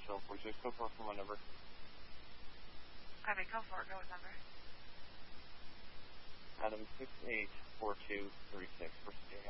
Nashville 46, go for my number. Copy, go for it. Go with number. Adam 684236 for City